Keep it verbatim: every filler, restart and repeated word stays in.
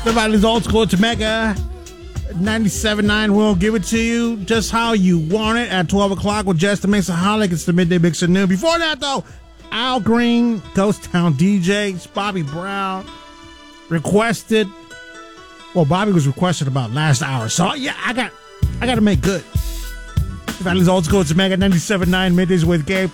The Valley's Old School to Mega ninety-seven point nine. We'll give it to you just how you want it at twelve o'clock with Jess the Mixaholic. It's the Midday Mix at noon. Before that, though, Al Green, Ghost Town D Js, Bobby Brown requested. Well, Bobby was requested about last hour. So, yeah, I got I got to make good. The Valley's Old School to Mega ninety-seven point nine. Middays with Gabe.